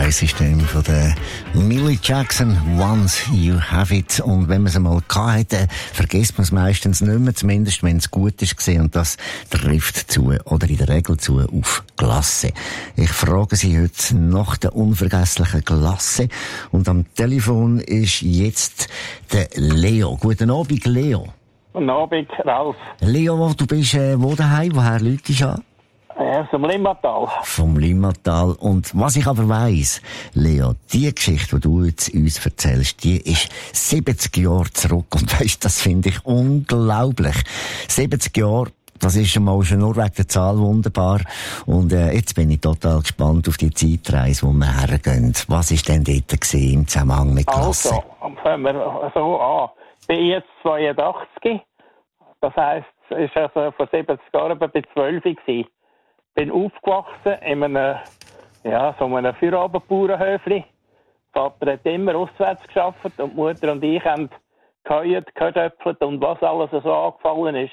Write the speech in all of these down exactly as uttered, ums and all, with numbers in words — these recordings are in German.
eins System von der Millie Jackson, Once You Have It. Und wenn man es einmal gehabt hat, vergisst man es meistens nicht mehr, zumindest wenn es gut ist. Und das trifft zu, oder in der Regel zu, auf Glasse. Ich frage Sie heute nach der unvergesslichen Glasse. Und am Telefon ist jetzt der Leo. Guten Abend, Leo. Guten Abend, Ralf. Leo, du bist äh, wo daheim? Woher läutest du an? Ja, vom Limmatal. Vom Limmatal. Und was ich aber weiss, Leo, die Geschichte, die du jetzt uns erzählst, die ist siebzig Jahre zurück. Und weisst, das finde ich unglaublich. siebzig Jahre, das ist schon mal schon nur wegen der Zahl wunderbar. Und äh, jetzt bin ich total gespannt auf die Zeitreise, wo wir hergehen. Was war denn dort gewesen, im Zusammenhang mit Klasse? Also, fangen wir so an. Ich bin jetzt zweiundachtzig. Das heisst, es ist also vor siebzig Jahren bei zwölf gewesen. Bin aufgewachsen in einem, ja, so einem Feierabendbauernhöfli. Vater hat immer auswärts gearbeitet und die Mutter und ich haben geheuert, gehödöpfelt und was alles so angefallen ist.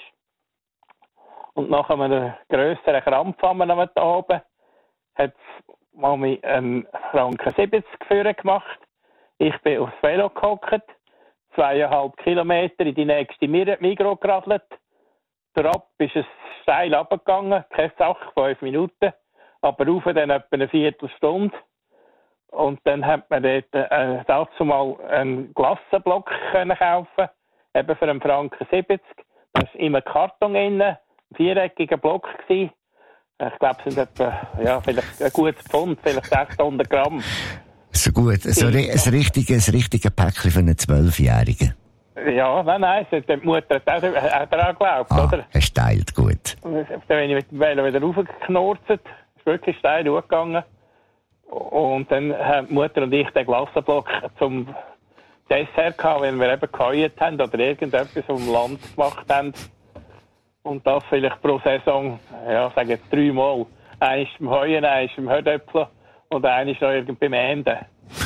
Und nach einem grösseren Krampf am Abend hat Mami einen Franken siebzig Führer gemacht. Ich bin aufs Velo gehockt, zweieinhalb Kilometer in die nächste Migros geradelt. Trab ist es steil runtergegangen, keine Sache, fünf Minuten, aber rauf dann etwa eine Viertelstunde. Und dann hat man dort äh, dazu mal einen Glassenblock können kaufen, eben für einen Franken siebzig. Da war immer Karton drin, ein viereckiger Block gewesen. Ich glaube, es sind etwa, ja, vielleicht ein gutes Pfund, vielleicht sechshundert Gramm. So gut, so ein richtiges, richtiges Päckchen für einen Zwölfjährigen. Ja, nein, nein, die Mutter hat auch, auch daran geglaubt, ah, oder? Er steilt gut. Dann bin ich mit dem Velo wieder raufgeknurzt, ist wirklich steil hochgegangen. Und dann haben die Mutter und ich den Glassenblock zum Dessert gehabt, wenn wir eben geheuert haben oder irgendetwas vom Land gemacht haben. Und das vielleicht pro Saison, ja, sagen jetzt dreimal. Eins beim Heuen, eins beim Hödöpfeln und eins noch irgend beim Enden.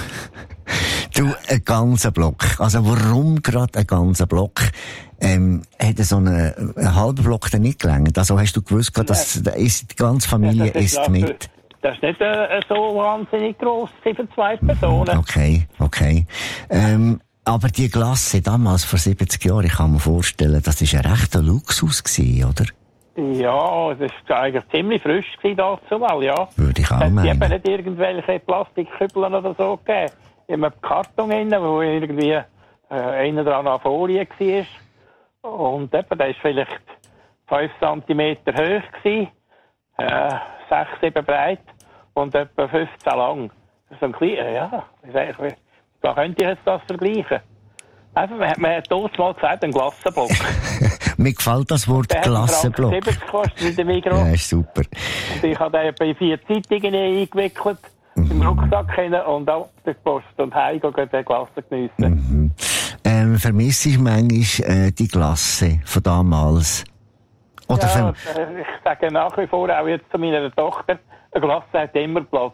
Du, ein ganzer Block. Also warum gerade ein ganzer Block? Ähm, hat so einen, einen halben Block dann nicht gelangt? Also hast du gewusst, dass ja. die ganze Familie ja, isst ja, mit? Das ist nicht äh, so wahnsinnig gross für zwei Personen. Okay, okay. Ähm, aber die Glasse damals vor siebzig Jahren, ich kann mir vorstellen, das war ein rechter Luxus gewesen, oder? Ja, das war eigentlich ziemlich frisch dazu mal, ja. Würde ich auch meinen. Es hat meinen. eben nicht irgendwelche Plastikkübeln oder so gegeben. In einem Karton drin, wo irgendwie äh, einer dran an Folie war. Und eben, der war vielleicht fünf Zentimeter hoch gewesen, äh, sechs, sieben breit und etwa fünfzehn lang. Das ist ein kleiner, ja. Da könnte ich jetzt das vergleichen. Also, man, man hat dort mal gesagt, ein Glassenblock. Mir gefällt das Wort Glassenblock. Der hat siebzig gekostet in der Migros. Ja, ist super. Und ich habe den bei vier Zeitungen eingewickelt. Im Rucksack hin und auch die Post und heim gehen den Glasse geniessen. Mhm. Ähm, vermisse ich manchmal äh, die Glasse von damals? Oder ja, verm- ich sage nach wie vor auch jetzt zu meiner Tochter, eine Glasse hat immer Platz.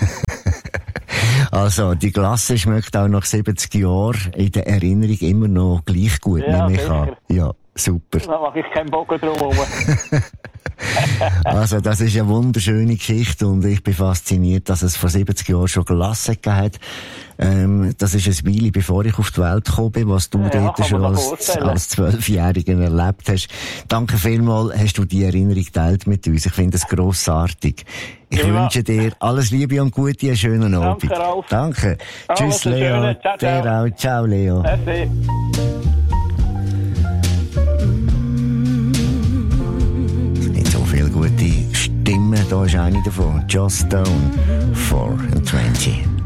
Also, die Glasse schmeckt auch nach siebzig Jahren in der Erinnerung immer noch gleich gut, ja, nehme ich an. Ja, super. Da mache ich keinen Bogen drum herum. Also, das ist eine wunderschöne Geschichte und ich bin fasziniert, dass es vor siebzig Jahren schon Glasse gegeben hat. Ähm, das ist ein Weile, bevor ich auf die Welt gekommen bin, was du ja, dort schon als, als Zwölfjährigen erlebt hast. Danke vielmals, hast du die Erinnerung geteilt mit uns. Ich finde es grossartig. Ich ja. wünsche dir alles Liebe und Gute, einen schönen Abend. Danke, Ralf. Danke. Oh, tschüss, Leo. Ciao, ciao. Der auch. Ciao, Leo. Merci. Viele gute Stimmen, da ist eine davon. Joss Stone, four and twenty.